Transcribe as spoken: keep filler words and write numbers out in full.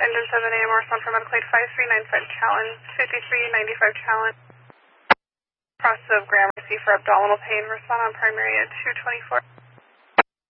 Engine seven A M, respond for medical aid five three nine five challenge, fifty-three ninety-five challenge. Process of Gramercy for abdominal pain, respond on primary at two twenty-four.